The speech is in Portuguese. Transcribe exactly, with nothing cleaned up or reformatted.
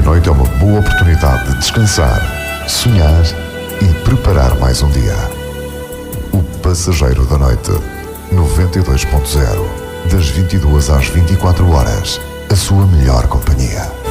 noite é uma boa oportunidade de descansar, sonhar e preparar mais um dia. O Passageiro da Noite, noventa e dois ponto zero, das vinte e duas às vinte e quatro horas, a sua melhor companhia.